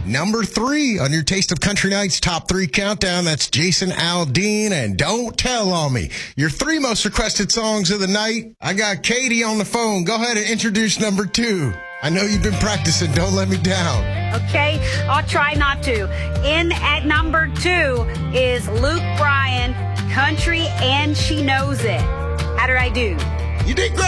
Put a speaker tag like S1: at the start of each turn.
S1: Number 3 on your Taste of Country Night's Top 3 Countdown. That's Jason Aldean and Don't Tell on Me. Your 3 most requested songs of the night. I got Katie on the phone. Go ahead and introduce number 2. I know you've been practicing. Don't let me down.
S2: Okay, I'll try not to. In at number 2 is Luke Bryan, Country and She Knows It. How did I do?
S1: You did great.